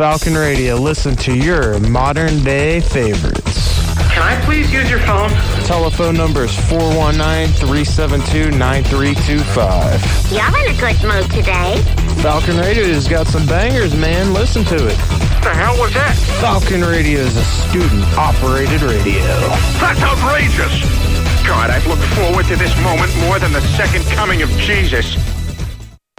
Falcon Radio. Listen to your modern day favorites. Can I please use your phone? Telephone number is 419-372-9325. You're in a good mood today. Falcon Radio has got some bangers, man. Listen to it. What the hell was that? Falcon Radio is a student-operated radio. That's outrageous! God, I've looked forward to this moment more than the second coming of Jesus.